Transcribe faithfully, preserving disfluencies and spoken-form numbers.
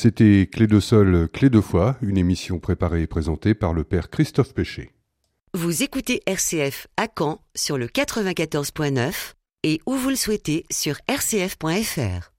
C'était Clé de Sol, Clé de Foi, une émission préparée et présentée par le père Christophe Péché. Vous écoutez R C F à Caen sur le quatre-vingt-quatorze point neuf et où vous le souhaitez sur r c f point f r.